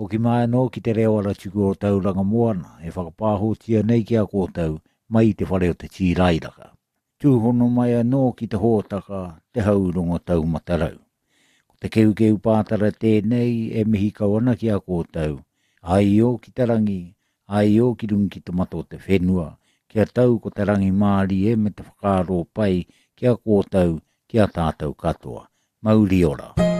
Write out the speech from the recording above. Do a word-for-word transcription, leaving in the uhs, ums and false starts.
O ki mai no ki te reo ala tuku o tau ranga moana, e whakapāhotia nei ki a kōtau, mai te whare o te tīrairaka. Tūhono mai anō ki te hōtaka, te haurunga tau matarau. Ko te keu keu pātara tēnei e mihi kawana ki a kōtau, ai o ki te rangi, ai o ki rungi ki te mato te whenua, ki a tau ko te rangi māri e me te whakaro pai ki a kōtau, ki a tātou katoa. Mauri ora.